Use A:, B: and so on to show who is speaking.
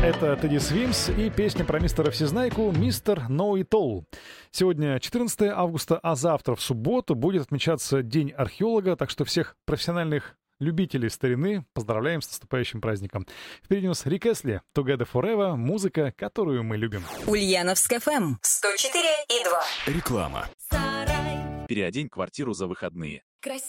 A: Это Тедди Свимс и песня про мистера Всезнайку «Мистер Know It All». Сегодня 14 августа, а завтра, в субботу, будет отмечаться День археолога, так что всех профессиональных любителей старины поздравляем с наступающим праздником. Впереди у нас Рик Эсли, Together Forever, музыка, которую мы любим.
B: Ульяновск ФМ 104,2.
C: Реклама. Переодень квартиру за выходные.